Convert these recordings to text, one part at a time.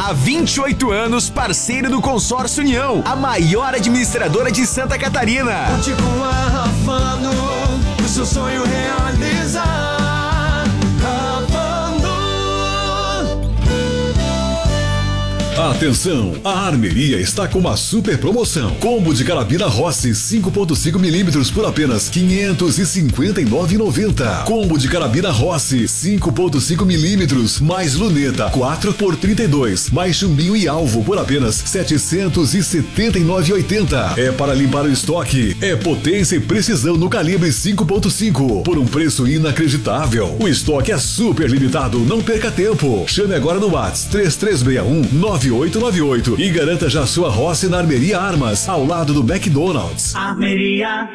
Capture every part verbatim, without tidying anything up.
Há vinte e oito anos, parceiro do Consórcio União, a maior administradora de Santa Catarina. Conte com a Rafano, o seu sonho realizar. Atenção, a Armeria está com uma super promoção. Combo de carabina Rossi cinco ponto cinco milímetros por apenas quinhentos e cinquenta e nove reais e noventa centavos. Combo de carabina Rossi cinco ponto cinco milímetros mais luneta quatro por trinta e dois mais chumbinho e alvo por apenas setecentos e setenta e nove reais e oitenta centavos. É para limpar o estoque. É potência e precisão no calibre cinco ponto cinco por um preço inacreditável. O estoque é super limitado, não perca tempo. Chame agora no WhatsApp três três seis um nove oito nove oito e garanta já sua Rossi na Armeria Armas, ao lado do McDonald's. Armeria.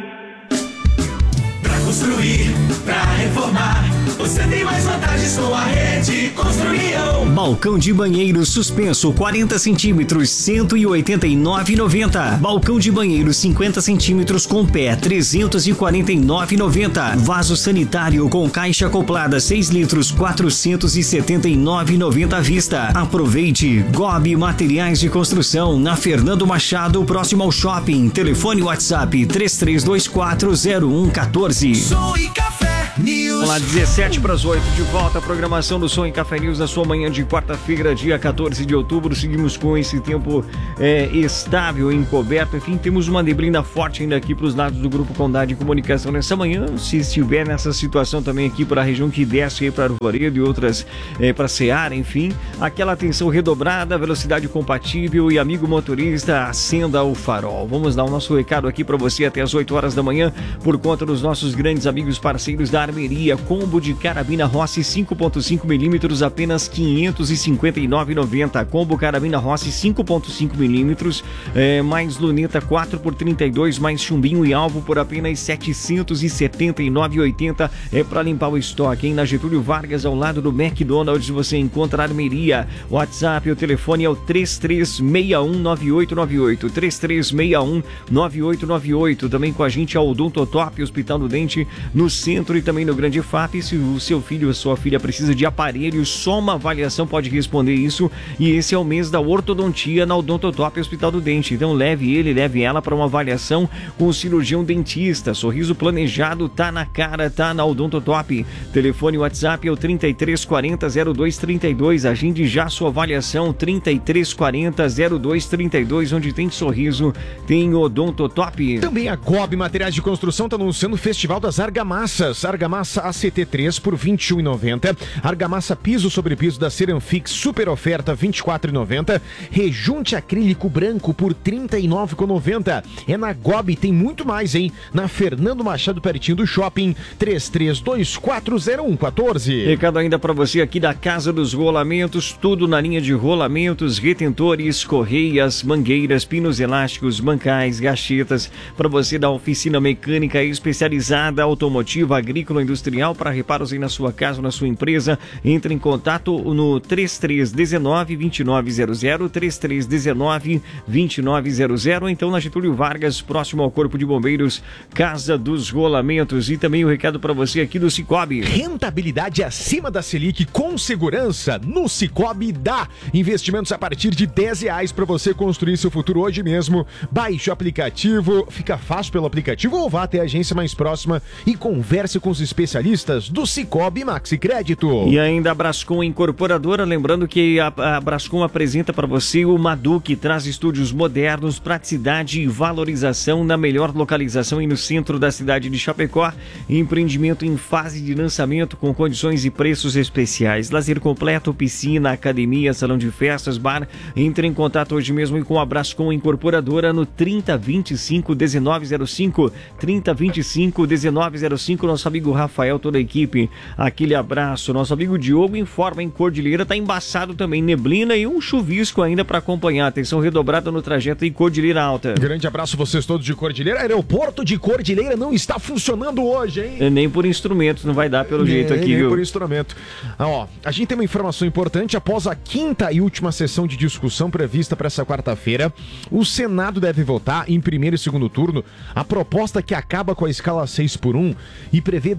Pra construir, pra reformar, você tem mais vantagens com a Rede Construião. Balcão de banheiro suspenso quarenta centímetros, cento e oitenta e nove reais e noventa centavos. Balcão de banheiro cinquenta centímetros com pé, trezentos e quarenta e nove reais e noventa centavos. Vaso sanitário com caixa acoplada seis litros, quatrocentos e setenta e nove reais e noventa centavos à vista. Aproveite. Gobi Materiais de Construção, na Fernando Machado, próximo ao shopping. Telefone WhatsApp três três dois quatro zero um um quatro. Som e Café News. Olá, dezessete para as oito, de volta a programação do Som e Café News na sua manhã de quarta-feira, dia quatorze de outubro. Seguimos com esse tempo é, estável, encoberto. Enfim, temos uma neblina forte ainda aqui para os lados do Grupo Condade de Comunicação nessa manhã. Se estiver nessa situação também aqui para a região que desce aí para Arvoredo e outras é, para Ceará, enfim, aquela atenção redobrada, velocidade compatível e amigo motorista, acenda o farol. Vamos dar o nosso recado aqui para você até as oito horas da manhã por conta dos nossos grandes amigos parceiros da Armeria. Combo de carabina Rossi cinco ponto cinco milímetros, apenas quinhentos e cinquenta e nove reais e noventa centavos. Combo carabina Rossi cinco ponto cinco milímetros, é, mais luneta quatro por trinta e dois, mais chumbinho e alvo por apenas setecentos e setenta e nove reais e oitenta centavos. É para limpar o estoque, hein? Na Getúlio Vargas, ao lado do McDonald's, você encontra a Armeria. O WhatsApp, o telefone é o três três seis um nove oito nove oito, três três seis um nove oito nove oito. Também com a gente é o Odontotop, Hospital do Dente, no centro e também no Grande F A P. Se o seu filho ou sua filha precisa de aparelhos, só uma avaliação pode responder isso. E esse é o mês da ortodontia na Odontotop Hospital do Dente. Então leve ele, leve ela para uma avaliação com o cirurgião dentista. Sorriso planejado tá na cara, tá na Odontotop. Telefone WhatsApp é o trinta e três quarenta zero dois trinta e dois. Agende já sua avaliação, trinta e três quarenta zero dois trinta e dois. Onde tem sorriso, tem Odontotop. Também a Gobi Materiais de Construção está anunciando o Festival das Argamassas. Argamassa A C T três por vinte e um reais e noventa centavos. Argamassa piso sobre piso da Ceramfix, super oferta vinte e quatro reais e noventa centavos. Rejunte acrílico branco por trinta e nove reais e noventa centavos. É na Gobi, tem muito mais, hein? Na Fernando Machado, pertinho do shopping, três três dois quatro zero um um quatro. Recado ainda para você aqui da Casa dos Rolamentos, tudo na linha de rolamentos, retentores, correias, mangueiras, pinos elásticos, bancais, gachetas, para você da oficina mecânica especializada, automotiva, agrícola, industrial, para reparos aí na sua casa, na sua empresa. Entre em contato no três três um nove, dois nove zero zero, três três um nove, dois nove zero zero, então na Getúlio Vargas, próximo ao Corpo de Bombeiros, Casa dos Rolamentos. E também o recado para você aqui do Cicobi. Rentabilidade acima da Selic com segurança no Cicobi dá. Investimentos a partir de dez reais para você construir seu futuro hoje mesmo. Baixe o aplicativo, fica fácil pelo aplicativo ou vá até a agência mais próxima e converse com os especialistas do Cicobi Maxi Crédito. E ainda a Brascom Incorporadora, lembrando que a, a Brascom apresenta para você o Madu, que traz estúdios modernos, praticidade e valorização na melhor localização e no centro da cidade de Chapecó. Empreendimento em fase de lançamento com condições e preços especiais. Lazer completo, piscina, academia, salão de festas, bar. Entre em contato hoje mesmo com a Brascom Incorporadora no trinta, vinte e cinco, dezenove zero cinco, trinta, vinte e cinco, dezenove zero cinco. Nosso amigo Rafael, toda a equipe, aquele abraço. Nosso amigo Diogo informa em Cordilheira, tá embaçado também, neblina e um chuvisco ainda para acompanhar. Atenção redobrada no trajeto em Cordilheira Alta. Grande abraço vocês todos de Cordilheira. Aeroporto de Cordilheira não está funcionando hoje, hein? É, nem por instrumentos, não vai dar pelo nem, jeito aqui, nem viu? por instrumento. Ah, ó, a gente tem uma informação importante. Após a quinta e última sessão de discussão prevista para essa quarta-feira, o Senado deve votar em primeiro e segundo turno a proposta que acaba com a escala seis por um e prevê dois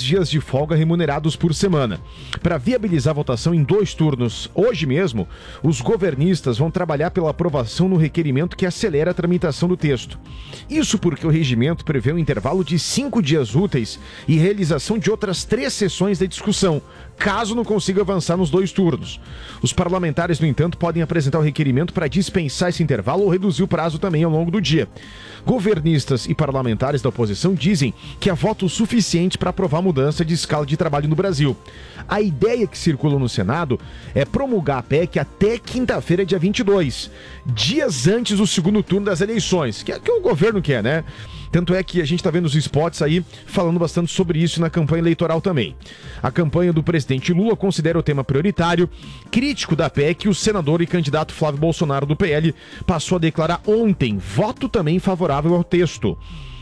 dias de folga remunerados por semana. Para viabilizar a votação em dois turnos, hoje mesmo, os governistas vão trabalhar pela aprovação no requerimento que acelera a tramitação do texto. Isso porque o regimento prevê um intervalo de cinco dias úteis e realização de outras três sessões de discussão, caso não consiga avançar nos dois turnos. Os parlamentares, no entanto, podem apresentar o requerimento para dispensar esse intervalo ou reduzir o prazo também ao longo do dia. Governistas e parlamentares da oposição dizem que há votos suficientes para aprovar a mudança de escala de trabalho no Brasil. A ideia que circula no Senado é promulgar a P E C até quinta-feira, dia vinte e dois, dias antes do segundo turno das eleições, que é o que o governo quer, né? Tanto é que a gente está vendo os spots aí falando bastante sobre isso na campanha eleitoral também. A campanha do presidente Lula considera o tema prioritário. Crítico da P E C, o senador e candidato Flávio Bolsonaro do P L passou a declarar ontem voto também favorável ao texto.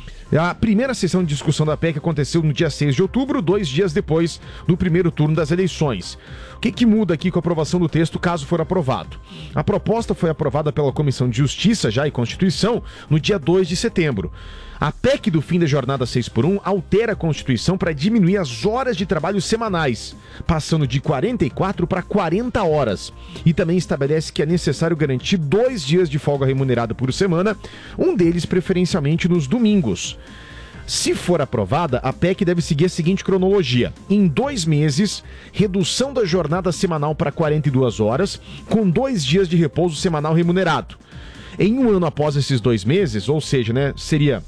A primeira sessão de discussão da P E C aconteceu no dia seis de outubro, dois dias depois do primeiro turno das eleições. O que, que muda aqui com a aprovação do texto, caso for aprovado? A proposta foi aprovada pela Comissão de Justiça, já e Constituição, no dia dois de setembro. A P E C do fim da jornada seis por um altera a Constituição para diminuir as horas de trabalho semanais, passando de quarenta e quatro para quarenta horas. E também estabelece que é necessário garantir dois dias de folga remunerada por semana, um deles preferencialmente nos domingos. Se for aprovada, a P E C deve seguir a seguinte cronologia. Em dois meses, redução da jornada semanal para quarenta e duas horas, com dois dias de repouso semanal remunerado. Em um ano após esses dois meses, ou seja, né, seria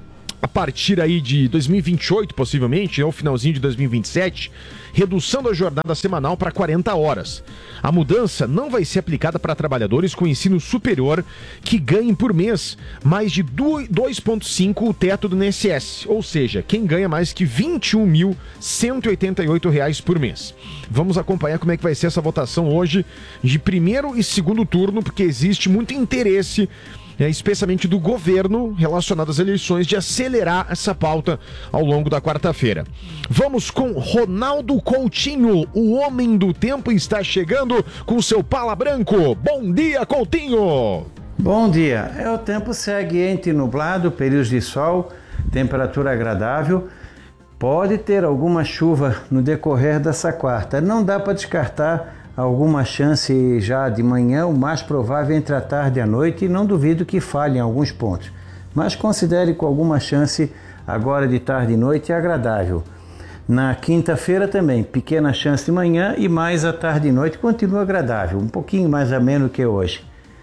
a partir aí de dois mil e vinte e oito, possivelmente, ou finalzinho de dois mil e vinte e sete, redução da jornada semanal para quarenta horas. A mudança não vai ser aplicada para trabalhadores com ensino superior que ganhem por mês mais de dois vírgula cinco o teto do I N S S, ou seja, quem ganha mais que vinte e um mil cento e oitenta e oito reais por mês. Vamos acompanhar como é que vai ser essa votação hoje de primeiro e segundo turno, porque existe muito interesse, É, especialmente do governo relacionado às eleições, de acelerar essa pauta ao longo da quarta-feira. Vamos com Ronaldo Coutinho, o homem do tempo está chegando com seu pala branco. Bom dia, Coutinho! Bom dia. É, o tempo segue entre nublado, períodos de sol, temperatura agradável. Pode ter alguma chuva no decorrer dessa quarta. Não dá para descartar alguma chance já de manhã, o mais provável entre a tarde e a noite, e não duvido que falhe em alguns pontos. Mas considere com alguma chance agora de tarde e noite é agradável. Na quinta-feira também, pequena chance de manhã e mais à tarde e noite continua agradável, um pouquinho mais ameno que hoje.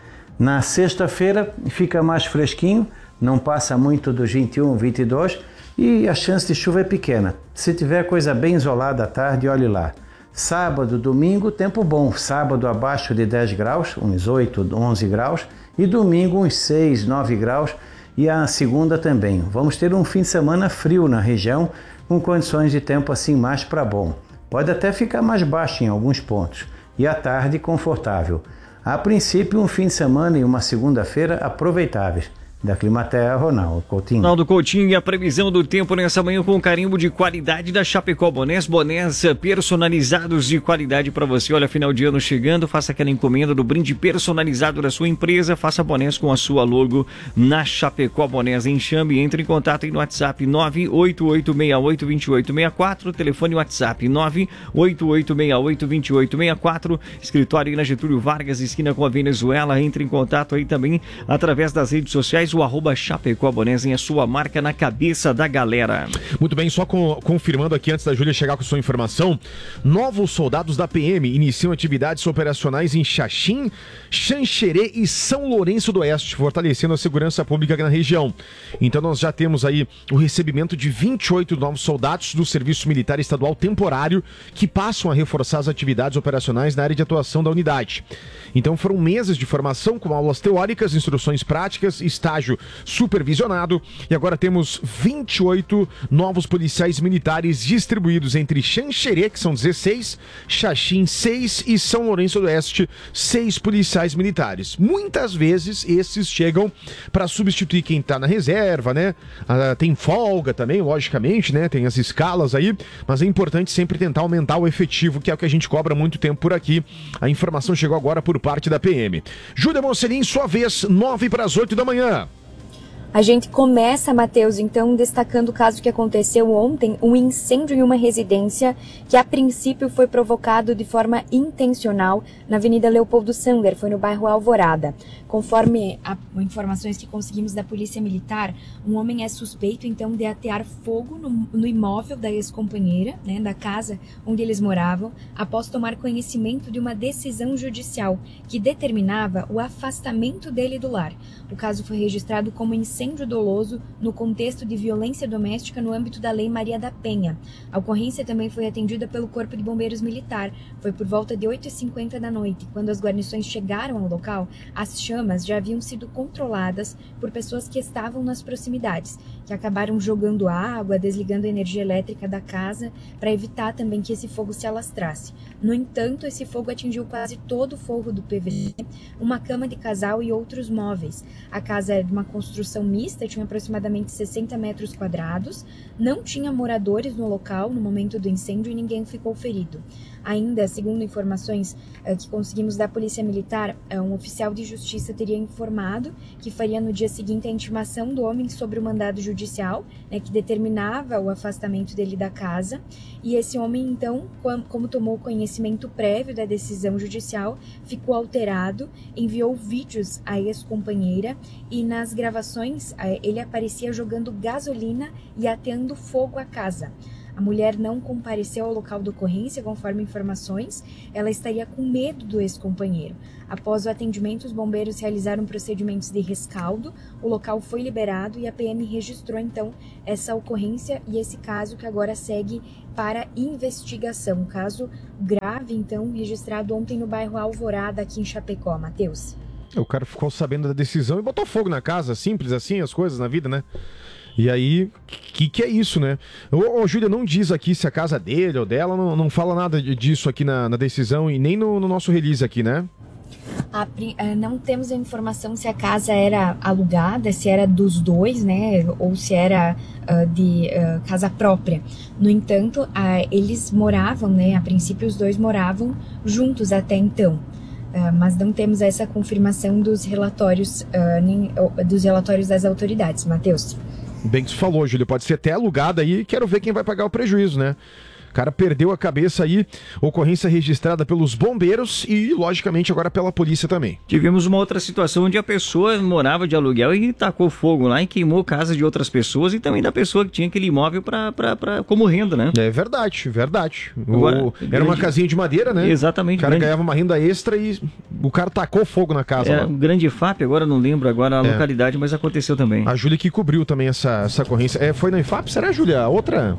Na sexta-feira fica mais fresquinho, não passa muito dos vinte e um, vinte e dois e a chance de chuva é pequena. Se tiver coisa bem isolada à tarde, olhe lá. Sábado, domingo, tempo bom. Sábado abaixo de dez graus, uns oito, onze graus. E domingo uns seis, nove graus. E a segunda também. Vamos ter um fim de semana frio na região, com condições de tempo assim mais para bom. Pode até ficar mais baixo em alguns pontos. E à tarde, confortável. A princípio, um fim de semana e uma segunda-feira aproveitáveis. Da Climaterra, Ronaldo Coutinho. Ronaldo Coutinho e a previsão do tempo nessa manhã com carimbo de qualidade da Chapecó Bonés. Bonés personalizados de qualidade para você. Olha, final de ano chegando, faça aquela encomenda do brinde personalizado da sua empresa. Faça bonés com a sua logo na Chapecó Bonés. Enxame, entre em contato aí no WhatsApp nove oito oito seis oito, dois oito seis quatro. Telefone WhatsApp nove oito oito seis oito, dois oito seis quatro. Escritório aí na Getúlio Vargas, esquina com a Venezuela. Entre em contato aí também através das redes sociais. O arroba Chapecó Bonés, a sua marca na cabeça da galera. Muito bem, só com, confirmando aqui antes da Júlia chegar com sua informação, novos soldados da P M iniciam atividades operacionais em Xaxim, Xanxerê e São Lourenço do Oeste, fortalecendo a segurança pública na região. Então nós já temos aí o recebimento de vinte e oito novos soldados do Serviço Militar Estadual Temporário que passam a reforçar as atividades operacionais na área de atuação da unidade. Então foram meses de formação com aulas teóricas, instruções práticas, estágio supervisionado, e agora temos vinte e oito novos policiais militares distribuídos entre Xanxerê, que são dezesseis, Xaxim seis e São Lourenço do Oeste, seis policiais militares. Muitas vezes esses chegam para substituir quem está na reserva, né? Ah, tem folga também, logicamente, né? Tem as escalas aí, mas é importante sempre tentar aumentar o efetivo, que é o que a gente cobra muito tempo por aqui. A informação chegou agora por parte da P M. Júlia Mocelin, sua vez, nove para as oito da manhã. A gente começa, Matheus, então, destacando o caso que aconteceu ontem, um incêndio em uma residência que, a princípio, foi provocado de forma intencional na Avenida Leopoldo Sander, foi no bairro Alvorada. Conforme a, informações que conseguimos da Polícia Militar, um homem é suspeito, então, de atear fogo no, no imóvel da ex-companheira, né, da casa onde eles moravam, após tomar conhecimento de uma decisão judicial que determinava o afastamento dele do lar. O caso foi registrado como incêndio doloso no contexto de violência doméstica no âmbito da Lei Maria da Penha. A ocorrência também foi atendida pelo Corpo de Bombeiros Militar. Foi por volta de oito e cinquenta da noite. Quando as guarnições chegaram ao local, as chamas já haviam sido controladas por pessoas que estavam nas proximidades, que acabaram jogando água, desligando a energia elétrica da casa para evitar também que esse fogo se alastrasse. No entanto, esse fogo atingiu quase todo o forro do P V C, uma cama de casal e outros móveis. A casa é de uma construção mista, tinha aproximadamente sessenta metros quadrados, não tinha moradores no local no momento do incêndio e ninguém ficou ferido. Ainda, segundo informações uh, que conseguimos da Polícia Militar, uh, um oficial de justiça teria informado que faria no dia seguinte a intimação do homem sobre o mandado judicial, né, que determinava o afastamento dele da casa. E esse homem, então, como tomou conhecimento prévio da decisão judicial, ficou alterado, enviou vídeos à ex-companheira e nas gravações uh, ele aparecia jogando gasolina e ateando fogo à casa. A mulher não compareceu ao local da ocorrência, conforme informações. Ela estaria com medo do ex-companheiro. Após o atendimento, os bombeiros realizaram procedimentos de rescaldo, o local foi liberado e a P M registrou, então, essa ocorrência e esse caso que agora segue para investigação. Um caso grave, então, registrado ontem no bairro Alvorada, aqui em Chapecó. Matheus. O cara ficou sabendo da decisão e botou fogo na casa, simples assim as coisas na vida, né? E aí, que que é isso, né? Ô, ô Júlia, não diz aqui se a casa dele ou dela, não, não fala nada disso aqui na, na decisão e nem no, no nosso release aqui, né? A, não temos a informação se a casa era alugada, se era dos dois, né, ou se era uh, de uh, casa própria. No entanto, uh, eles moravam, né, a princípio os dois moravam juntos até então. Uh, mas não temos essa confirmação dos relatórios, uh, nem, uh, dos relatórios das autoridades, Matheus. Bem que você falou, Júlio, pode ser até alugada aí, quero ver quem vai pagar o prejuízo, né? O cara perdeu a cabeça aí, ocorrência registrada pelos bombeiros e, logicamente, agora pela polícia também. Tivemos uma outra situação onde a pessoa morava de aluguel e tacou fogo lá e queimou casa de outras pessoas e também da pessoa que tinha aquele imóvel pra, pra, pra, como renda, né? É verdade, verdade. Agora, o, grande... Era uma casinha de madeira, né? Exatamente. O cara grande... ganhava uma renda extra e o cara tacou fogo na casa. Era lá. um grande F A P, agora não lembro agora a é. localidade, mas aconteceu também. A Júlia que cobriu também essa, essa ocorrência. É, foi na I F A P, será, Júlia? A outra...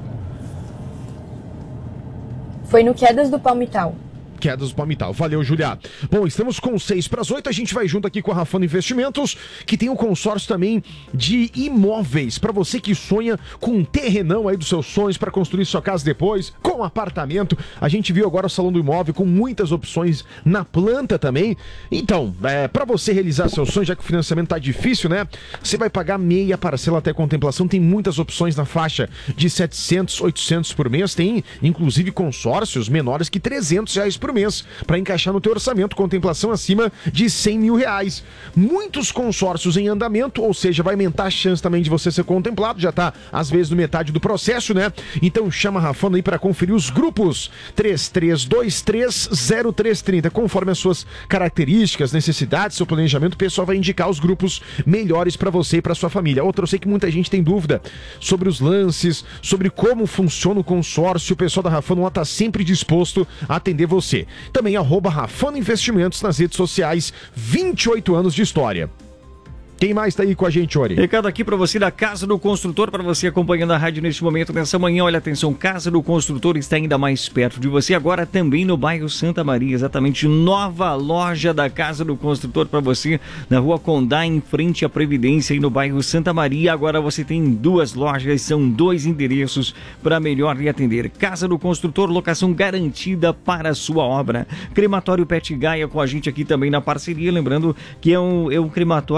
Foi no Quedas do Palmital. Quedas do Palmital. Valeu, Julia. Bom, estamos com seis para as oito. A gente vai junto aqui com a Rafano Investimentos, que tem um consórcio também de imóveis. Para você que sonha com um terrenão aí dos seus sonhos para construir sua casa depois, com apartamento. A gente viu agora o Salão do Imóvel com muitas opções na planta também. Então, é, para você realizar seu sonho, já que o financiamento tá difícil, né? Você vai pagar meia parcela até contemplação. Tem muitas opções na faixa de setecentos, oitocentos por mês. Tem, inclusive, consórcios menores que trezentos reais por mês, para encaixar no teu orçamento, contemplação acima de cem mil reais. Muitos consórcios em andamento, ou seja, vai aumentar a chance também de você ser contemplado, já tá às vezes no metade do processo, né? Então chama a Rafano aí para conferir os grupos três três dois três zero três três zero, conforme as suas características, necessidades, seu planejamento, o pessoal vai indicar os grupos melhores para você e para sua família. Outra, eu sei que muita gente tem dúvida sobre os lances, sobre como funciona o consórcio. O pessoal da Rafano lá tá sempre disposto a atender você. Também arroba Rafano Investimentos nas redes sociais, vinte e oito anos de história. Quem mais tá aí com a gente, Ori? Recado aqui para você da Casa do Construtor, para você acompanhando a rádio neste momento, nessa manhã. Olha, atenção, Casa do Construtor está ainda mais perto de você, agora também no bairro Santa Maria, exatamente, nova loja da Casa do Construtor para você, na rua Condá, em frente à Previdência, e no bairro Santa Maria. Agora você tem duas lojas, são dois endereços para melhor lhe atender. Casa do Construtor, locação garantida para a sua obra. Crematório Pet Gaia com a gente aqui também na parceria, lembrando que é um, é um crematório especializado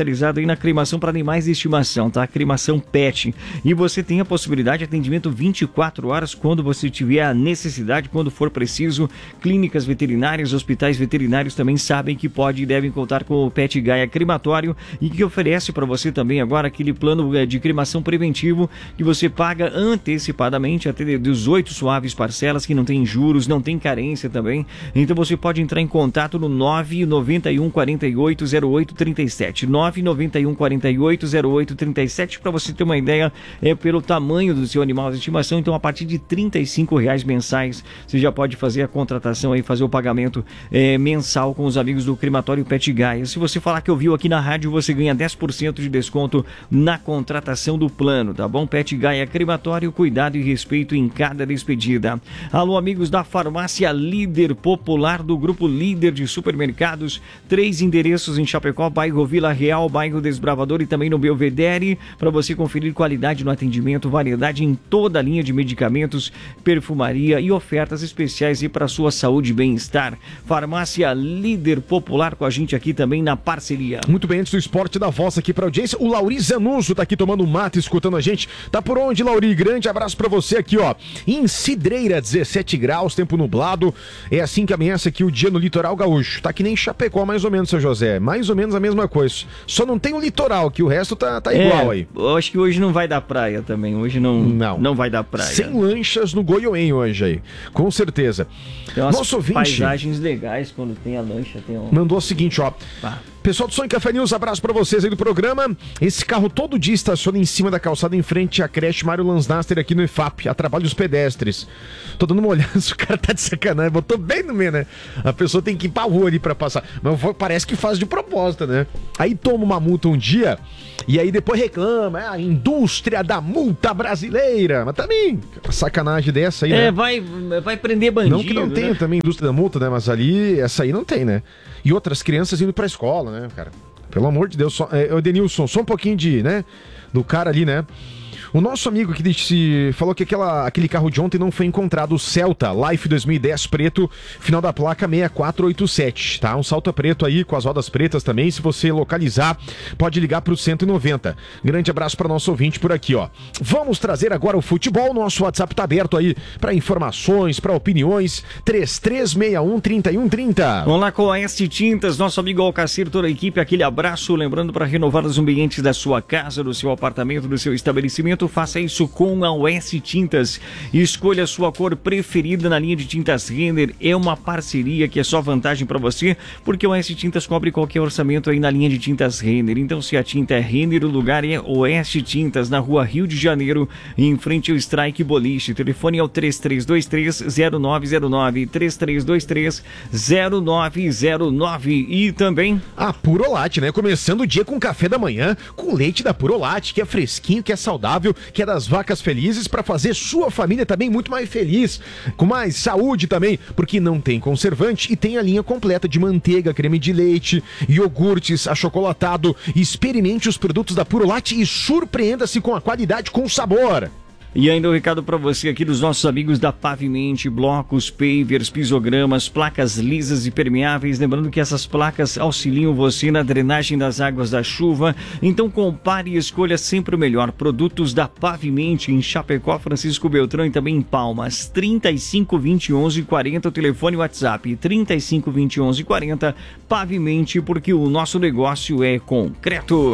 especializado aí na cremação para animais de estimação, tá? Cremação pet. E você tem a possibilidade de atendimento vinte e quatro horas quando você tiver a necessidade, quando for preciso. Clínicas veterinárias, hospitais veterinários também sabem que pode e devem contar com o Pet Gaia Crematório e que oferece para você também agora aquele plano de cremação preventivo que você paga antecipadamente até dezoito suaves parcelas que não tem juros, não tem carência também. Então você pode entrar em contato no nove nove um quatro oito zero oito três sete, nove nove um quatro oito zero oito três sete, para você ter uma ideia, é pelo tamanho do seu animal de estimação. Então a partir de trinta e cinco reais mensais você já pode fazer a contratação aí, fazer o pagamento é, mensal com os amigos do Crematório Pet Gaia. Se você falar que ouviu aqui na rádio, você ganha dez por cento de desconto na contratação do plano, tá bom? Pet Gaia Crematório, cuidado e respeito em cada despedida. Alô, amigos da Farmácia Líder Popular, do Grupo Líder de Supermercados, três endereços em Chapecó, bairro Vila Real, bairro Desbravador e também no Belvedere, para você conferir qualidade no atendimento, variedade em toda a linha de medicamentos, perfumaria e ofertas especiais e para sua saúde e bem-estar. Farmácia Líder Popular com a gente aqui também na parceria. Muito bem, antes do esporte da voz aqui pra audiência, o Lauri Zanuso tá aqui tomando mate, escutando a gente. Tá por onde, Lauri? Grande abraço pra você aqui, ó. Em Cidreira, dezessete graus, tempo nublado. É assim que ameaça aqui o dia no litoral gaúcho. Tá que nem Chapecó, mais ou menos, seu José. Mais ou menos a mesma coisa. Só não tem o litoral, que o resto tá, tá igual é, aí. Eu acho que hoje não vai dar praia também. Hoje não, não. não vai dar praia. Sem lanchas no Goiôem hoje aí. Com certeza. Tem umas Nosso ouvinte paisagens legais quando tem a lancha. Tem um... mandou o seguinte, ó. Pá. Pessoal do Som e Café News, abraço pra vocês aí do programa. Esse carro todo dia estaciona em cima da calçada em frente à creche Mário Lansdaster aqui no I F A P, atrapalha os pedestres. Tô dando uma olhada, o cara tá de sacanagem, botou bem no meio, né? A pessoa tem que ir pra rua ali pra passar. Mas parece que faz de propósito, né? Aí toma uma multa um dia e aí depois reclama, é a indústria da multa brasileira. Mas também, sacanagem dessa aí, né? É, vai, vai prender bandido. Não que não tenha né? também indústria da multa, né? Mas ali, essa aí não tem, né? E outras crianças indo pra escola, né, cara? Pelo amor de Deus. Só, é, Edenilson, só um pouquinho de, né? Do cara ali, né? O nosso amigo que disse, falou que aquela, aquele carro de ontem não foi encontrado, o Celta Life dois mil e dez preto, final da placa seis quatro oito sete, tá? Um Celta preto aí com as rodas pretas também, se você localizar, pode ligar pro cento e noventa. Grande abraço para nosso ouvinte por aqui, ó. Vamos trazer agora o futebol, nosso WhatsApp tá aberto aí para informações, para opiniões, três três seis um, três um três zero. Vamos lá com a Oeste Tintas, nosso amigo Alcacir, toda a equipe, aquele abraço, lembrando para renovar os ambientes da sua casa, do seu apartamento, do seu estabelecimento, faça isso com a Oeste Tintas. Escolha a sua cor preferida na linha de tintas Renner. É uma parceria que é só vantagem para você, porque a Oeste Tintas cobre qualquer orçamento aí na linha de tintas Renner. Então, se a tinta é Renner, o lugar é Oeste Tintas, na rua Rio de Janeiro, em frente ao Strike Boliche. O telefone é o três três dois três, zero nove zero nove, três três dois três, zero nove zero nove. E também a Purolate, né? Começando o dia com café da manhã, com leite da Purolate, que é fresquinho, que é saudável, que é das vacas felizes, para fazer sua família também muito mais feliz, com mais saúde também, porque não tem conservante e tem a linha completa de manteiga, creme de leite, iogurtes, achocolatado. Experimente os produtos da Purolate e surpreenda-se com a qualidade, com o sabor. E ainda um recado para você aqui dos nossos amigos da Pavimente, blocos, pavers, pisogramas, placas lisas e permeáveis. Lembrando que essas placas auxiliam você na drenagem das águas da chuva. Então compare e escolha sempre o melhor. Produtos da Pavimente em Chapecó, Francisco Beltrão e também em Palmas. trinta e cinco, vinte e onze, quarenta, o telefone WhatsApp. trinta e cinco, vinte e onze, quarenta, Pavimente, porque o nosso negócio é concreto.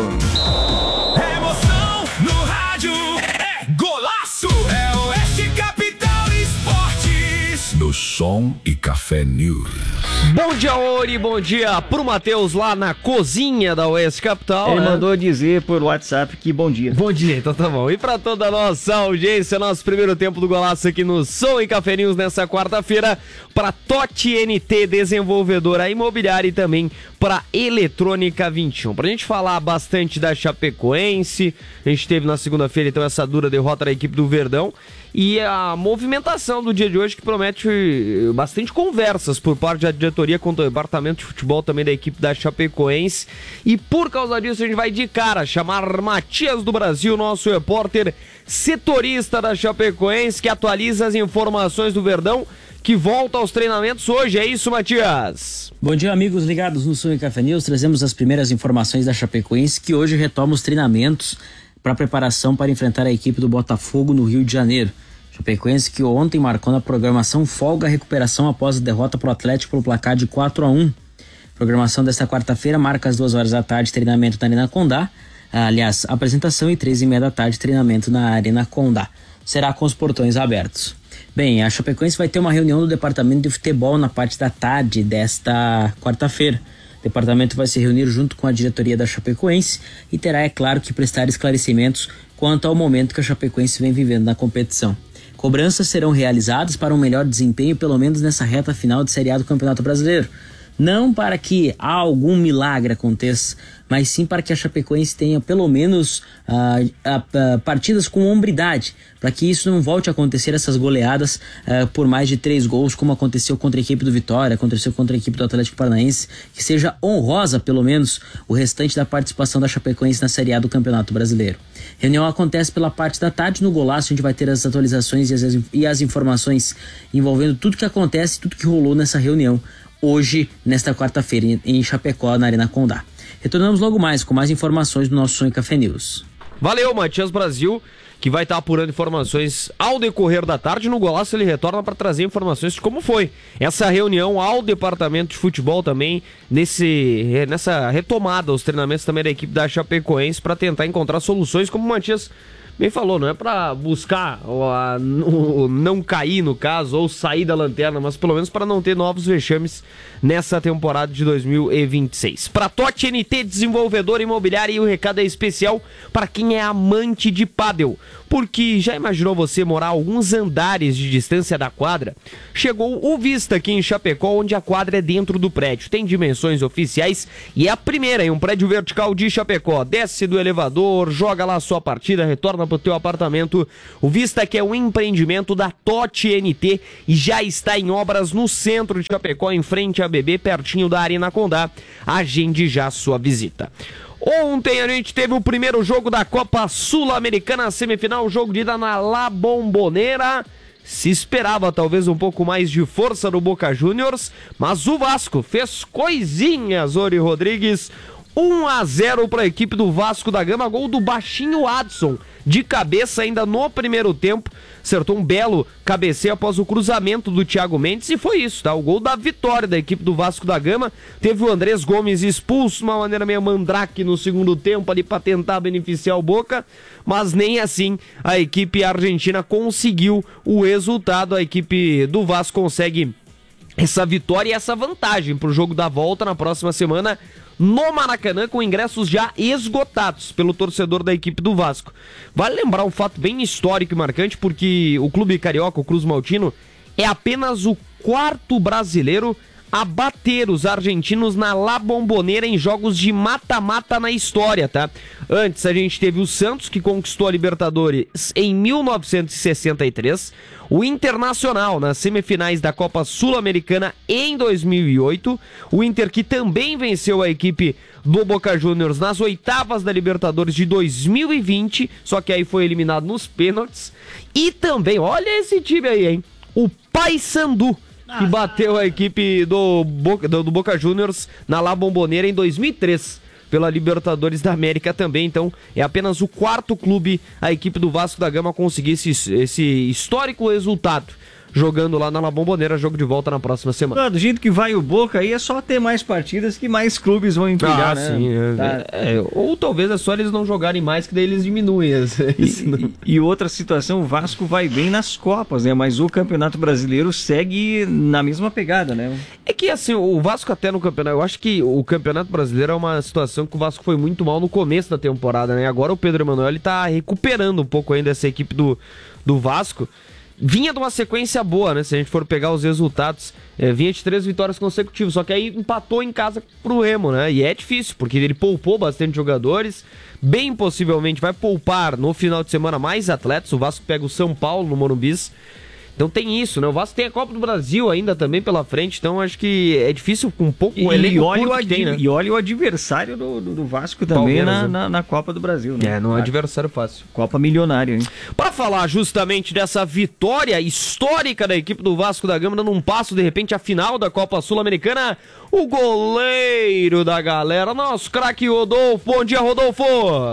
Emoção no rádio. Golaço! É Oeste Capital Esportes. No Som e Café News. Bom dia, Ori, bom dia pro Matheus lá na cozinha da Oeste Capital. Ele né? mandou dizer por WhatsApp que bom dia. Bom dia, então tá bom. E pra toda a nossa audiência, nosso primeiro tempo do Golaço aqui no Som e Café News nessa quarta-feira, pra Totti N T, desenvolvedora imobiliária, e também pra Eletrônica vinte e um. Pra gente falar bastante da Chapecoense, a gente teve na segunda-feira então essa dura derrota da equipe do Verdão, e a movimentação do dia de hoje que promete bastante conversas por parte da diretoria com o departamento de futebol também da equipe da Chapecoense. E por causa disso a gente vai de cara chamar Matias do Brasil, nosso repórter setorista da Chapecoense, que atualiza as informações do Verdão, que volta aos treinamentos hoje. É isso, Matias? Bom dia, amigos ligados no Sonho Café News. Trazemos as primeiras informações da Chapecoense, que hoje retoma os treinamentos para preparação para enfrentar a equipe do Botafogo no Rio de Janeiro. Chapecoense que ontem marcou na programação folga a recuperação após a derrota para o Atlético pelo placar de quatro a um. Programação desta quarta-feira marca às duas horas da tarde treinamento na Arena Condá. Aliás, apresentação e três e meia da tarde treinamento na Arena Condá. Será com os portões abertos. Bem, a Chapecoense vai ter uma reunião do departamento de futebol na parte da tarde desta quarta-feira. O departamento vai se reunir junto com a diretoria da Chapecoense e terá, é claro, que prestar esclarecimentos quanto ao momento que a Chapecoense vem vivendo na competição. Cobranças serão realizadas para um melhor desempenho, pelo menos nessa reta final de Série A do Campeonato Brasileiro. Não para que algum milagre aconteça, mas sim para que a Chapecoense tenha pelo menos uh, uh, uh, partidas com hombridade, para que isso não volte a acontecer, essas goleadas uh, por mais de três gols, como aconteceu contra a equipe do Vitória, aconteceu contra a equipe do Atlético Paranaense, que seja honrosa pelo menos o restante da participação da Chapecoense na Série A do Campeonato Brasileiro. Reunião acontece pela parte da tarde. No Golaço a gente vai ter as atualizações e as, e as informações envolvendo tudo que acontece, tudo que rolou nessa reunião hoje, nesta quarta-feira, em Chapecó, na Arena Condá. Retornamos logo mais com mais informações do nosso Sonho Café News. Valeu, Matias Brasil, que vai estar apurando informações ao decorrer da tarde. No Golaço ele retorna para trazer informações de como foi essa reunião ao departamento de futebol também, nesse, nessa retomada aos treinamentos também da equipe da Chapecoense, para tentar encontrar soluções, como o Matias bem falou, não é para buscar o, a, o não cair no caso, ou sair da lanterna, mas pelo menos para não ter novos vexames nessa temporada de dois mil e vinte e seis. Para Totti N T, desenvolvedora imobiliária, e o recado é especial para quem é amante de pádel, porque já imaginou você morar alguns andares de distância da quadra? Chegou o Vista aqui em Chapecó, onde a quadra é dentro do prédio, tem dimensões oficiais e é a primeira em um prédio vertical de Chapecó. Desce do elevador, joga lá a sua partida, retorna pro teu apartamento. O Vista, que é um empreendimento da Totti N T e já está em obras no centro de Chapecó, em frente à B B, pertinho da Arena Condá. Agende já a sua visita. Ontem a gente teve o primeiro jogo da Copa Sul-Americana, semifinal, jogo de ida na La Bombonera. Se esperava talvez um pouco mais de força do Boca Juniors, mas o Vasco fez coisinhas, Ori Rodrigues. um a zero para a equipe do Vasco da Gama, gol do baixinho Adson, de cabeça ainda no primeiro tempo, acertou um belo cabeceio após o cruzamento do Thiago Mendes, e foi isso, tá? O gol da vitória da equipe do Vasco da Gama. Teve o Andrés Gomes expulso de uma maneira meio mandrake no segundo tempo ali para tentar beneficiar o Boca, mas nem assim a equipe argentina conseguiu o resultado. A equipe do Vasco consegue essa vitória e essa vantagem para o jogo da volta na próxima semana no Maracanã, com ingressos já esgotados pelo torcedor da equipe do Vasco. Vale lembrar um fato bem histórico e marcante, porque o clube carioca, o Cruz Maltino, é apenas o quarto brasileiro a bater os argentinos na La Bombonera em jogos de mata-mata na história, tá? Antes a gente teve o Santos, que conquistou a Libertadores em mil novecentos e sessenta e três, o Internacional nas semifinais da Copa Sul-Americana em dois mil e oito, o Inter, que também venceu a equipe do Boca Juniors nas oitavas da Libertadores de dois mil e vinte, só que aí foi eliminado nos pênaltis, e também, olha esse time aí, hein? O Paysandu, que bateu a equipe do Boca, do, do Boca Juniors na La Bombonera em dois mil e três, pela Libertadores da América também. Então é apenas o quarto clube, a equipe do Vasco da Gama, a conseguir esse, esse histórico resultado, jogando lá na La Bombonera. Jogo de volta na próxima semana. Ah, do jeito que vai o Boca aí, é só ter mais partidas que mais clubes vão empilhar, ah, né? Sim, é, tá. é, é, ou talvez é só eles não jogarem mais, que daí eles diminuem. E, e outra situação, o Vasco vai bem nas Copas, né? Mas o Campeonato Brasileiro segue na mesma pegada, né? É que assim, o Vasco até no campeonato, eu acho que o Campeonato Brasileiro é uma situação que o Vasco foi muito mal no começo da temporada, né? Agora o Pedro Emanuel tá recuperando um pouco ainda essa equipe do, do Vasco. Vinha de uma sequência boa, né? Se a gente for pegar os resultados, é, vinha de três vitórias consecutivas, só que aí empatou em casa pro Remo, né? E é difícil, porque ele poupou bastante jogadores, bem possivelmente vai poupar no final de semana mais atletas. O Vasco pega o São Paulo no Morumbi. Então tem isso, né? O Vasco tem a Copa do Brasil ainda também pela frente, então acho que é difícil com um pouco E, o elenco e, olha, o que tem, né? e olha o adversário do, do, do Vasco também Palmeiras, na, né? na, na Copa do Brasil, né? É, não é adversário fácil. Copa milionária, hein? Para falar justamente dessa vitória histórica da equipe do Vasco da Gama, dando um passo, de repente, à final da Copa Sul-Americana, o goleiro da galera, nosso craque Rodolfo. Bom dia, Rodolfo!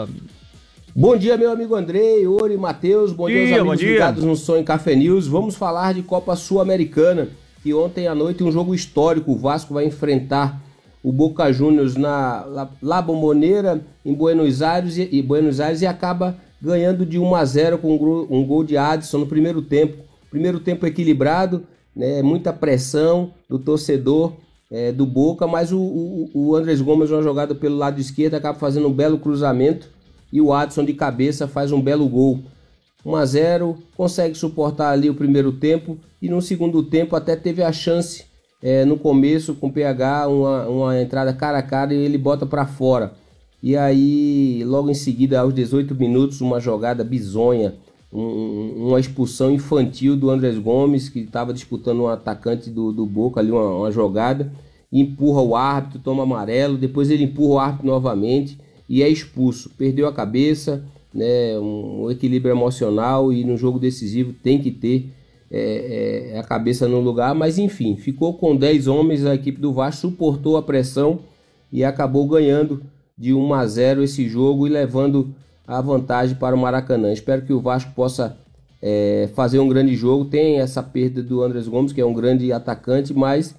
Bom dia, meu amigo Andrei, Ori, Matheus, bom dia, dia aos amigos ligados no Sonho Café News. Vamos falar de Copa Sul-Americana, que ontem à noite um jogo histórico. O Vasco vai enfrentar o Boca Juniors na La, La Bombonera, em Buenos Aires, e, e Buenos Aires, e acaba ganhando de um a zero com um, um gol de Adson no primeiro tempo. Primeiro tempo equilibrado, né, muita pressão do torcedor é, do Boca, mas o, o, o Andrés Gomes, uma jogada pelo lado esquerdo, acaba fazendo um belo cruzamento e o Adson de cabeça faz um belo gol. um a zero, consegue suportar ali o primeiro tempo e no segundo tempo até teve a chance é, no começo com o P H, uma, uma entrada cara a cara e ele bota para fora. E aí, logo em seguida, aos dezoito minutos, uma jogada bizonha, um, uma expulsão infantil do Andrés Gomes, que estava disputando um atacante do, do Boca ali, uma, uma jogada, empurra o árbitro, toma amarelo, depois ele empurra o árbitro novamente e é expulso. Perdeu a cabeça, né, um, um equilíbrio emocional, e no jogo decisivo tem que ter é, é, a cabeça no lugar, mas enfim, ficou com dez homens, a equipe do Vasco suportou a pressão e acabou ganhando de um a zero esse jogo e levando a vantagem para o Maracanã. Espero que o Vasco possa é, fazer um grande jogo. Tem essa perda do Andrés Gomes, que é um grande atacante, mas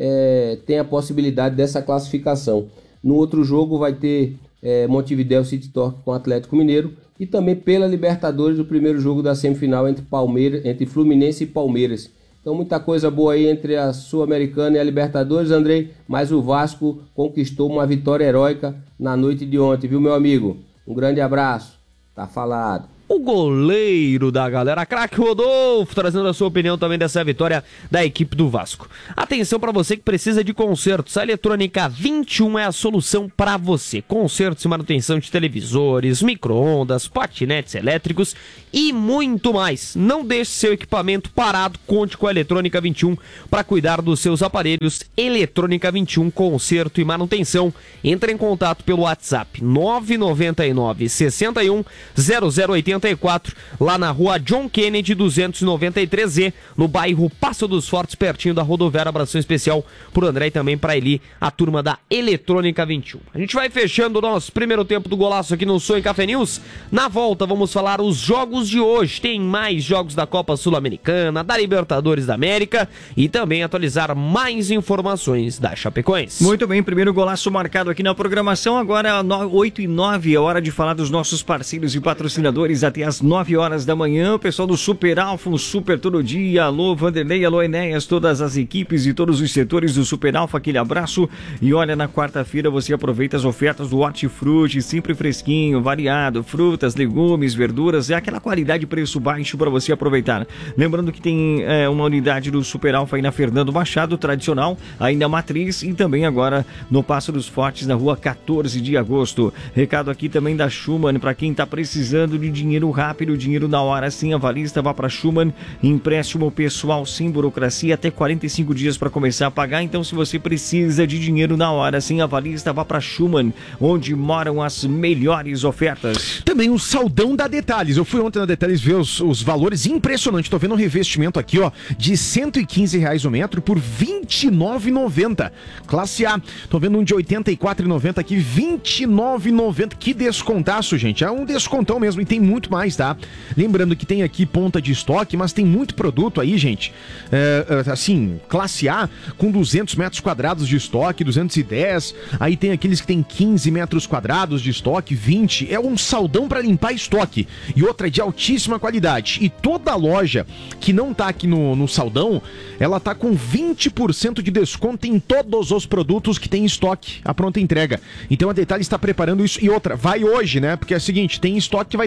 é, tem a possibilidade dessa classificação. No outro jogo vai ter é, Montevideo City Torque com o Atlético Mineiro e também pela Libertadores, o primeiro jogo da semifinal entre, Palmeiras, entre Fluminense e Palmeiras. Então muita coisa boa aí entre a Sul-Americana e a Libertadores, Andrei, mas o Vasco conquistou uma vitória heróica na noite de ontem, viu, meu amigo? Um grande abraço, tá falado. O goleiro da galera, craque Rodolfo, trazendo a sua opinião também dessa vitória da equipe do Vasco. Atenção para você que precisa de consertos, a Eletrônica vinte e um é a solução para você. Consertos e manutenção de televisores, micro-ondas, patinetes elétricos e muito mais. Não deixe seu equipamento parado, conte com a Eletrônica vinte e um para cuidar dos seus aparelhos. Eletrônica vinte e um, conserto e manutenção. Entre em contato pelo WhatsApp nove nove nove, seis um, zero zero oito quatro, lá na rua John Kennedy duzentos e noventa e três Z, no bairro Passo dos Fortes, pertinho da rodoviária. Abração especial pro André e também pra Eli, a turma da Eletrônica vinte e um. A gente vai fechando o nosso primeiro tempo do golaço aqui no Sonho Café News. Na volta vamos falar os jogos de hoje. Tem mais jogos da Copa Sul-Americana, da Libertadores da América e também atualizar mais informações da Chapecoense. Muito bem, primeiro golaço marcado aqui na programação. Agora oito e nove, é hora de falar dos nossos parceiros e patrocinadores até às nove horas da manhã. O pessoal do Super Alfa, um super todo dia. Alô, Vanderlei, alô, Enéas, todas as equipes e todos os setores do Super Alfa, aquele abraço. E olha, na quarta-feira você aproveita as ofertas do Hortifruti, sempre fresquinho, variado, frutas, legumes, verduras, é aquela qualidade e preço baixo para você aproveitar. Lembrando que tem é, uma unidade do Super Alfa aí na Fernando Machado, tradicional, ainda matriz, e também agora no Passo dos Fortes, na rua quatorze de agosto. Recado aqui também da Schumann, para quem está precisando de dinheiro rápido, dinheiro na hora, sim, avalista, vá para Schumann, empréstimo pessoal sem burocracia, até quarenta e cinco dias para começar a pagar. Então, se você precisa de dinheiro na hora, sim, avalista, vá para Schumann, onde moram as melhores ofertas. Também o saldão da Detalhes. Eu fui ontem na Detalhes ver os, os valores impressionantes. Tô vendo um revestimento aqui, ó, de cento e quinze reais o metro por vinte e nove reais e noventa centavos. Classe A. Tô vendo um de oitenta e quatro reais e noventa centavos aqui, vinte e nove reais e noventa centavos. Que descontaço, gente. É um descontão mesmo e tem muito mais, tá? Lembrando que tem aqui ponta de estoque, mas tem muito produto aí, gente. É, assim, classe A com duzentos metros quadrados de estoque, duzentos e dez. Aí tem aqueles que tem quinze metros quadrados de estoque, vinte. É um saldão para limpar estoque. E outra de altíssima qualidade. E toda loja que não tá aqui no, no saldão, ela tá com vinte por cento de desconto em todos os produtos que tem estoque, a pronta entrega. Então a Detalhe está preparando isso. E outra, vai hoje, né? Porque é o seguinte, tem estoque que vai terminar. O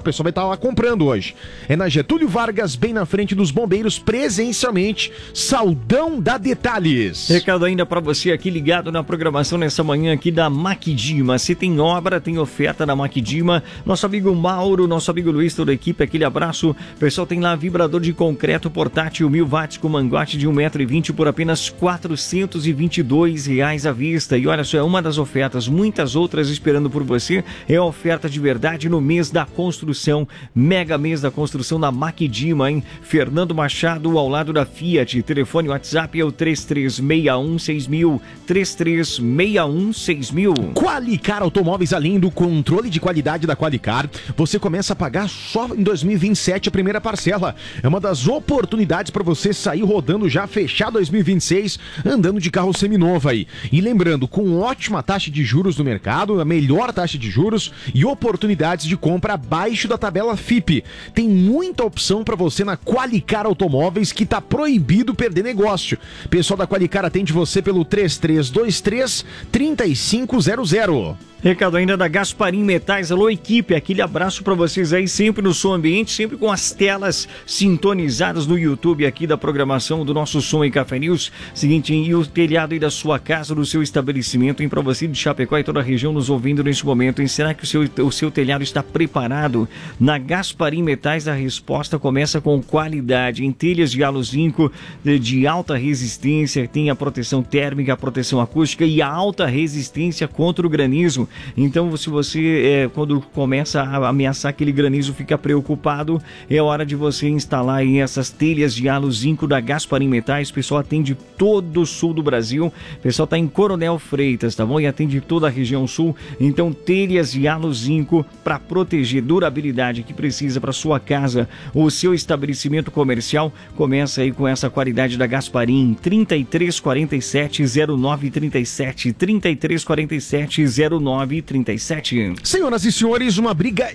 pessoal vai estar lá comprando hoje. É na Getúlio Vargas, bem na frente dos bombeiros, presencialmente. Saudão da Detalhes. Recado ainda para você aqui ligado na programação nessa manhã aqui da Maquidima. Se tem obra, tem oferta da Maquidima. Nosso amigo Mauro, nosso amigo Luiz, toda a equipe, aquele abraço. O pessoal tem lá vibrador de concreto portátil mil watts com mangote de um metro e vinte por apenas quatrocentos e vinte e dois reais à vista. E olha só, é uma das ofertas, muitas outras esperando por você. É a oferta de verdade no mês da construção. Mega mês da construção da Maquidima, hein? Fernando Machado, ao lado da Fiat. Telefone WhatsApp é o três três seis um seis mil, três três seis um seis mil. Qualicar Automóveis, além do controle de qualidade da Qualicar, você começa a pagar só em dois mil e vinte e sete a primeira parcela. É uma das oportunidades para você sair rodando já, fechar dois mil e vinte e seis, andando de carro seminovo aí. E lembrando, com ótima taxa de juros no mercado, a melhor taxa de juros e oportunidades de compra abaixo da tabela F I P. Tem muita opção para você na Qualicar Automóveis, que tá proibido perder negócio. Pessoal da Qualicar atende você pelo três três dois três, três cinco zero zero. Recado ainda da Gasparim Metais. Alô, equipe, aquele abraço pra vocês aí, sempre no som ambiente, sempre com as telas sintonizadas no YouTube aqui da programação do nosso Som em Café News. Seguinte, hein, e o telhado aí da sua casa, do seu estabelecimento, hein, pra você de Chapecó e toda a região nos ouvindo nesse momento, hein, será que o seu, o seu telhado está preparado? Na Gasparim Metais a resposta começa com qualidade, em telhas de halo zinco de, de alta resistência, tem a proteção térmica, a proteção acústica e a alta resistência contra o granizo. Então, se você, é, quando começa a ameaçar aquele granizo, fica preocupado, é hora de você instalar aí essas telhas de halo zinco da Gasparim Metais. O pessoal atende todo o sul do Brasil. O pessoal está em Coronel Freitas, tá bom? E atende toda a região sul. Então, telhas de halo zinco para proteger, durabilidade que precisa para sua casa ou seu estabelecimento comercial. Começa aí com essa qualidade da Gasparim. trinta e três quarenta e sete, zero nove trinta e sete, trinta e três quarenta e sete, zero nove trinta e sete. Senhoras e senhores, uma briga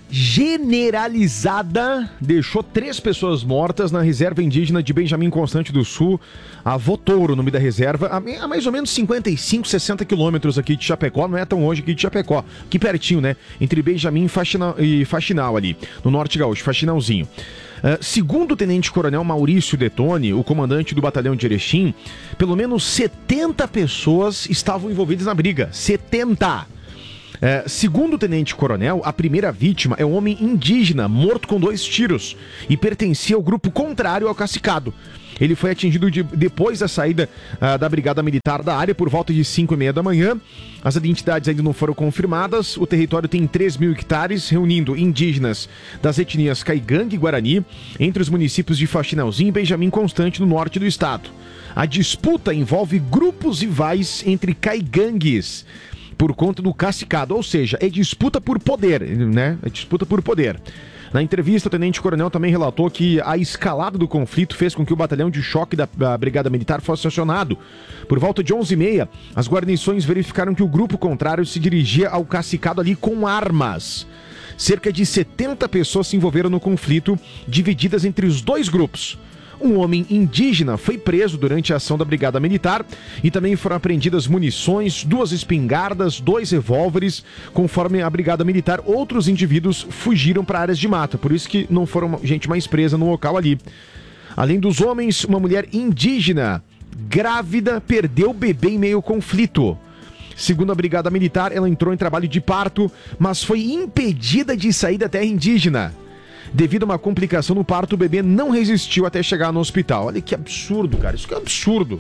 generalizada deixou três pessoas mortas na reserva indígena de Benjamin Constante do Sul, a Votouro, o nome da reserva, a mais ou menos cinquenta e cinco, sessenta quilômetros aqui de Chapecó, não é tão longe aqui de Chapecó, aqui pertinho, né? Entre Benjamin e Faxinal ali, no Norte Gaúcho, Faxinalzinho. Uh, segundo o tenente-coronel Maurício Detone, o comandante do batalhão de Erechim, pelo menos setenta pessoas estavam envolvidas na briga. setenta! É, segundo o tenente-coronel, a primeira vítima é um homem indígena morto com dois tiros e pertencia ao grupo contrário ao cacicado. Ele foi atingido de, depois da saída uh, da Brigada Militar da área por volta de cinco e meia da manhã. As identidades ainda não foram confirmadas. O território tem três mil hectares, reunindo indígenas das etnias Caigangue e Guarani, entre os municípios de Faxinalzinho e Benjamin Constante, no norte do estado. A disputa envolve grupos rivais entre caigangues por conta do cacicado, ou seja, é disputa por poder, né? É disputa por poder. Na entrevista, o tenente-coronel também relatou que a escalada do conflito fez com que o batalhão de choque da, da Brigada Militar fosse acionado. Por volta de onze e meia, as guarnições verificaram que o grupo contrário se dirigia ao cacicado ali com armas. Cerca de setenta pessoas se envolveram no conflito, divididas entre os dois grupos. Um homem indígena foi preso durante a ação da Brigada Militar e também foram apreendidas munições, duas espingardas, dois revólveres. Conforme a Brigada Militar, outros indivíduos fugiram para áreas de mata, por isso que não foram gente mais presa no local ali. Além dos homens, uma mulher indígena grávida perdeu o bebê em meio ao conflito. Segundo a Brigada Militar, ela entrou em trabalho de parto, mas foi impedida de sair da terra indígena. Devido a uma complicação no parto, o bebê não resistiu até chegar no hospital. Olha que absurdo, cara. Isso que é absurdo.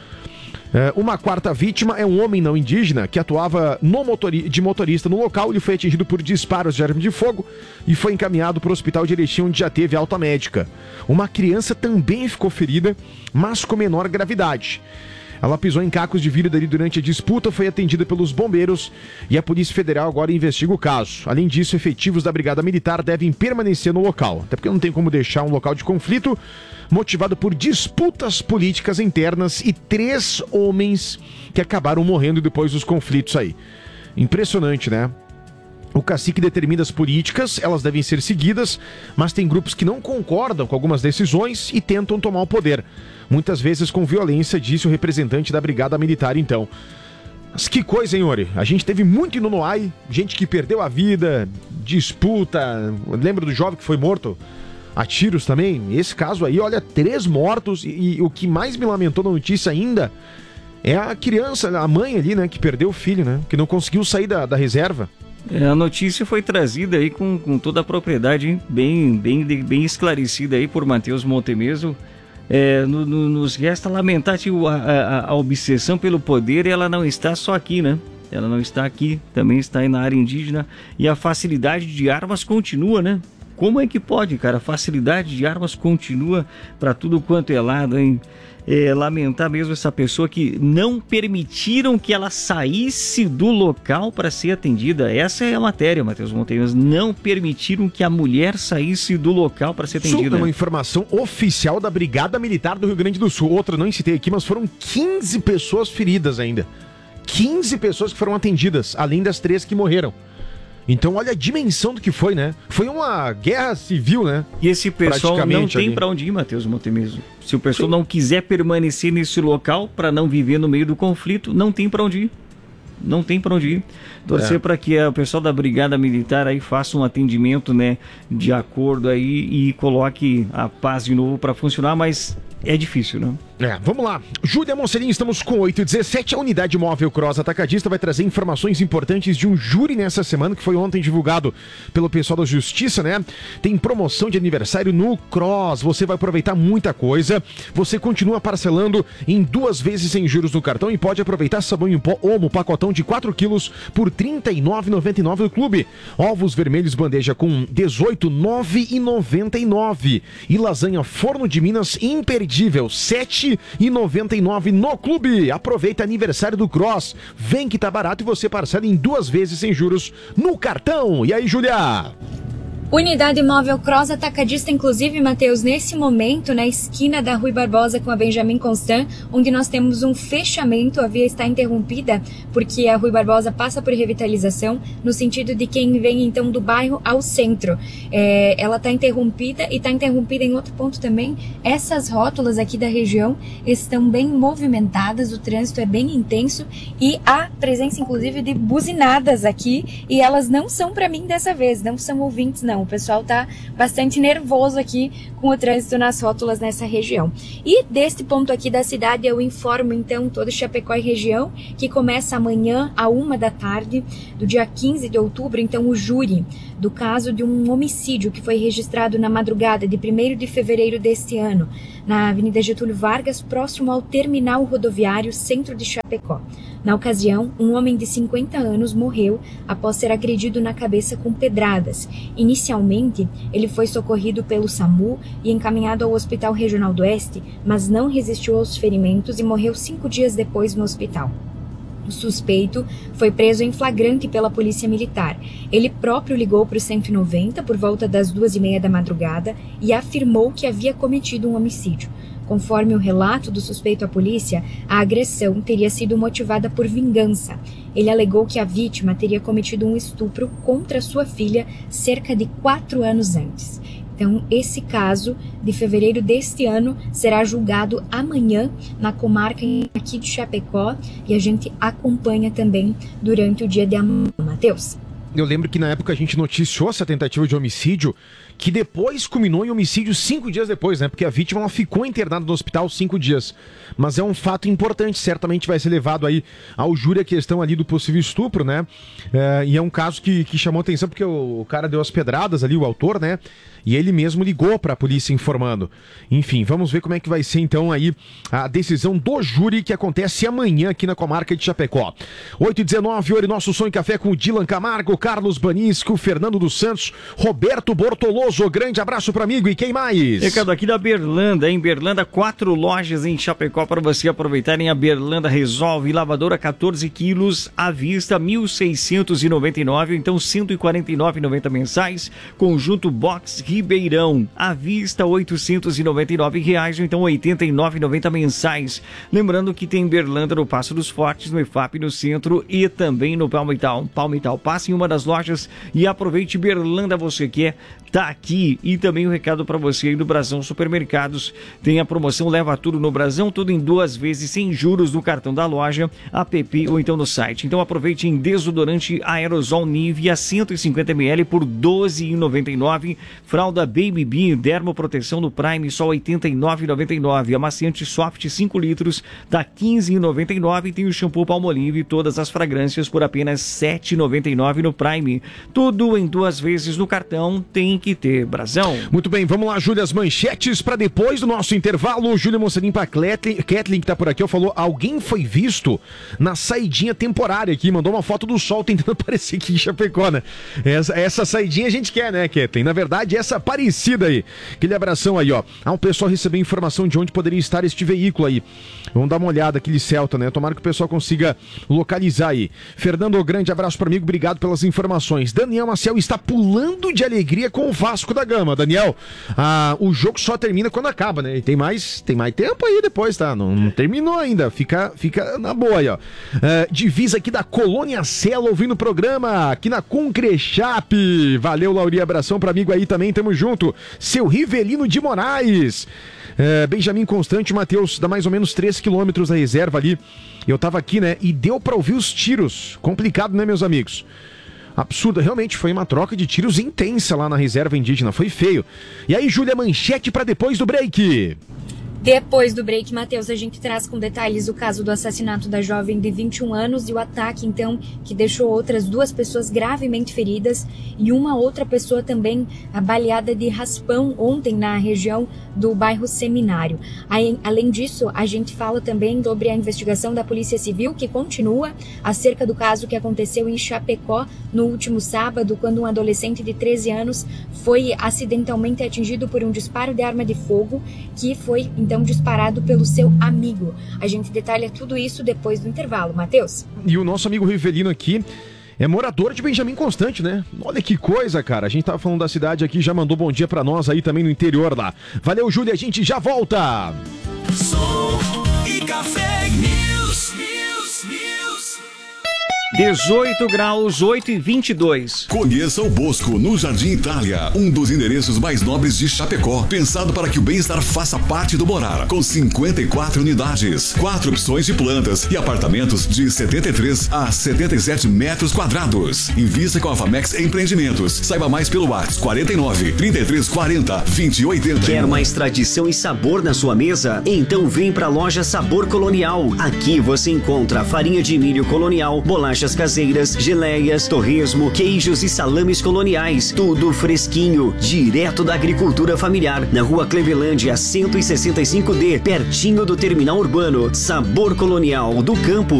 É, uma quarta vítima é um homem não indígena que atuava no motori- de motorista no local. Ele foi atingido por disparos de arma de fogo e foi encaminhado para o hospital de Erechim, onde já teve alta médica. Uma criança também ficou ferida, mas com menor gravidade. Ela pisou em cacos de vidro ali durante a disputa, foi atendida pelos bombeiros e a Polícia Federal agora investiga o caso. Além disso, efetivos da Brigada Militar devem permanecer no local, até porque não tem como deixar um local de conflito motivado por disputas políticas internas e três homens que acabaram morrendo depois dos conflitos aí. Impressionante, né? O cacique determina as políticas, elas devem ser seguidas, mas tem grupos que não concordam com algumas decisões e tentam tomar o poder. Muitas vezes com violência, disse o representante da Brigada Militar, então. Mas que coisa, hein, Ori? A gente teve muito em Nonoai, gente que perdeu a vida, disputa. Lembra do jovem que foi morto a tiros também? Esse caso aí, olha, três mortos. E, e o que mais me lamentou na notícia ainda é a criança, a mãe ali, né, que perdeu o filho, né? Que não conseguiu sair da, da reserva. É, a notícia foi trazida aí com, com toda a propriedade, hein? bem, bem, bem esclarecida aí por Matheus Montemeso. É, no, no, nos resta lamentar que a, a, a obsessão pelo poder, ela não está só aqui, né? Ela não está aqui, também está aí na área indígena. E a facilidade de armas continua, né? Como é que pode, cara? A facilidade de armas continua para tudo quanto é lado, hein? É, lamentar mesmo essa pessoa que não permitiram que ela saísse do local para ser atendida. Essa é a matéria, Matheus Monteiro. Não permitiram que a mulher saísse do local para ser atendida. Isso é uma informação oficial da Brigada Militar do Rio Grande do Sul. Outra não citei aqui, mas foram quinze pessoas feridas ainda. quinze pessoas que foram atendidas, além das três que morreram. Então olha a dimensão do que foi, né? Foi uma guerra civil, né? E esse pessoal não tem para onde ir, Matheus Montemeso. Se o pessoal Sim. não quiser permanecer nesse local para não viver no meio do conflito, não tem para onde ir. Não tem para onde ir. Torcer é. para que o pessoal da Brigada Militar aí faça um atendimento, né, de acordo aí e coloque a paz de novo para funcionar, mas é difícil, né? É, vamos lá. Júlia Moncelinho, estamos com oito e dezessete. A Unidade Móvel Cross Atacadista vai trazer informações importantes de um júri nessa semana, que foi ontem divulgado pelo pessoal da Justiça, né? Tem promoção de aniversário no Cross. Você vai aproveitar muita coisa. Você continua parcelando em duas vezes sem juros no cartão e pode aproveitar sabão em pó Omo, pacotão de quatro quilos por trinta e nove reais e noventa e nove centavos do clube. Ovos vermelhos bandeja com dezoito reais e nove reais e noventa e nove centavos. E lasanha Forno de Minas imperdível, sete reais e noventa e nove centavos no clube. Aproveita aniversário do Cross. Vem que tá barato e você parcela em duas vezes sem juros no cartão. E aí, Júlia? Unidade Móvel Cross Atacadista, inclusive, Matheus, nesse momento, na esquina da Rui Barbosa com a Benjamin Constant, onde nós temos um fechamento, a via está interrompida, porque a Rui Barbosa passa por revitalização, no sentido de quem vem, então, do bairro ao centro. É, ela está interrompida e está interrompida em outro ponto também. Essas rótulas aqui da região estão bem movimentadas, o trânsito é bem intenso e há presença, inclusive, de buzinadas aqui, e elas não são para mim dessa vez, não são ouvintes, não. O pessoal tá bastante nervoso aqui com o trânsito nas rótulas nessa região. E deste ponto aqui da cidade eu informo então todo Chapecó e região que começa amanhã a uma da tarde do dia quinze de outubro, então o júri do caso de um homicídio que foi registrado na madrugada de primeiro de fevereiro deste ano na Avenida Getúlio Vargas, próximo ao terminal rodoviário centro de Chapecó. Na ocasião, um homem de cinquenta anos morreu após ser agredido na cabeça com pedradas. Inicialmente, ele foi socorrido pelo SAMU e encaminhado ao Hospital Regional do Oeste, mas não resistiu aos ferimentos e morreu cinco dias depois no hospital. O suspeito foi preso em flagrante pela Polícia Militar. Ele próprio ligou para o cento e noventa por volta das duas e meia da madrugada e afirmou que havia cometido um homicídio. Conforme o relato do suspeito à polícia, a agressão teria sido motivada por vingança. Ele alegou que a vítima teria cometido um estupro contra sua filha cerca de quatro anos antes. Então, esse caso de fevereiro deste ano será julgado amanhã na comarca aqui de Chapecó e a gente acompanha também durante o dia de amanhã, Matheus. Eu lembro que na época a gente noticiou essa tentativa de homicídio, que depois culminou em homicídio cinco dias depois, né? Porque a vítima ela ficou internada no hospital cinco dias. Mas é um fato importante, certamente vai ser levado aí ao júri a questão ali do possível estupro, né? É, e é um caso que, que chamou atenção porque o, o cara deu as pedradas ali, o autor, né? E ele mesmo ligou para a polícia informando. Enfim, vamos ver como é que vai ser então aí a decisão do júri que acontece amanhã aqui na comarca de Chapecó. oito e dezenove, hoje nosso Som e Café com o Dylan Camargo, Carlos Banisco, Fernando dos Santos, Roberto Bortoloso. Grande abraço para amigo e quem mais? Recado aqui da Berlanda, em Berlanda, quatro lojas em Chapecó para você aproveitarem. A Berlanda Resolve, lavadora quatorze quilos à vista, mil seiscentos e noventa e nove, então cento e quarenta e nove reais e noventa centavos mensais. Conjunto Box Ribeirão, à vista oitocentos e noventa e nove reais, ou então oitenta e nove reais e noventa centavos mensais. Lembrando que tem Berlanda no Passo dos Fortes, no E F A P no centro e também no Palmital. Palmital, passe em uma das das lojas e aproveite Berlanda, você quer, tá aqui. E também um recado para você aí do Brasão Supermercados, tem a promoção Leva Tudo no Brasão, tudo em duas vezes sem juros no cartão da loja, app ou então no site. Então aproveite em desodorante aerosol Nivea cento e cinquenta mililitros por doze reais e noventa e nove centavos, fralda Baby Bee dermoproteção do Prime só oitenta e nove reais e noventa e nove centavos, amaciante Soft cinco litros tá quinze reais e noventa e nove centavos, e tem o shampoo Palmolive e todas as fragrâncias por apenas sete reais e noventa e nove centavos no Prime. Tudo em duas vezes no cartão, tem que ter Brasão. Muito bem, vamos lá, Júlia, as manchetes para depois do nosso intervalo. Júlia Monsarim para Kathleen, Kathleen que tá por aqui, ó, falou, alguém foi visto na saidinha temporária aqui, mandou uma foto do sol tentando aparecer aqui em Chapecó, né? Essa, essa saidinha a gente quer, né, Kathleen? Na verdade, essa parecida aí. Aquele abração aí, ó. Ah, o pessoal recebeu informação de onde poderia estar este veículo aí. Vamos dar uma olhada, aquele Celta, né? Tomara que o pessoal consiga localizar aí. Fernando, grande abraço para amigo, obrigado pelas informações. Daniel Maciel está pulando de alegria com o Vasco da Gama. Daniel, ah, o jogo só termina quando acaba, né? E tem mais, tem mais tempo aí depois, tá? Não, não terminou ainda, fica, fica na boa aí, ó. Uh, divisa aqui da Colônia Cela, ouvindo o programa aqui na Concrechap. Valeu, Lauri, abração para amigo aí também, tamo junto. Seu Rivelino de Moraes. Uh, Benjamin Constante, Matheus, dá mais ou menos três quilômetros da reserva ali. Eu tava aqui, né? E deu pra ouvir os tiros. Complicado, né, meus amigos? Absurda, realmente foi uma troca de tiros intensa lá na reserva indígena, foi feio. E aí, Júlia, manchete pra depois do break. Depois do break, Matheus, a gente traz com detalhes o caso do assassinato da jovem de vinte e um anos e o ataque, então, que deixou outras duas pessoas gravemente feridas e uma outra pessoa também baleada de raspão ontem na região do bairro Seminário. Aí, além disso, a gente fala também sobre a investigação da Polícia Civil, que continua acerca do caso que aconteceu em Chapecó no último sábado, quando um adolescente de treze anos foi acidentalmente atingido por um disparo de arma de fogo, que foi, então, disparado pelo seu amigo. A gente detalha tudo isso depois do intervalo, Matheus. E o nosso amigo Rivelino aqui é morador de Benjamin Constante, né? Olha que coisa, cara. A gente tava falando da cidade aqui, já mandou bom dia pra nós aí também no interior lá. Valeu, Júlia, a gente já volta. Som e Café News. News, News. dezoito graus, oito e vinte e dois. Conheça o Bosco no Jardim Itália, um dos endereços mais nobres de Chapecó, pensado para que o bem-estar faça parte do morar, com cinquenta e quatro unidades, quatro opções de plantas e apartamentos de setenta e três a setenta e sete metros quadrados. Invista com a Famex Empreendimentos. Saiba mais pelo WhatsApp quarenta e nove, trinta e três quarenta, vinte e oitenta. Quer mais tradição e sabor na sua mesa? Então vem pra loja Sabor Colonial. Aqui você encontra farinha de milho colonial, bolachas caseiras, geleias, torresmo, queijos e salames coloniais. Tudo fresquinho, direto da agricultura familiar. Na rua Clevelândia, cento e sessenta e cinco D, pertinho do terminal urbano. Sabor Colonial, do campo